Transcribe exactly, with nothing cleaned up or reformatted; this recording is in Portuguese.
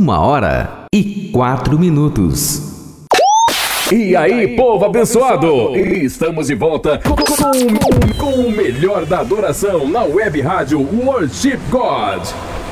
uma hora e quatro minutos. E aí, povo abençoado! Estamos de volta com, com, com o melhor da adoração na web rádio Worship God.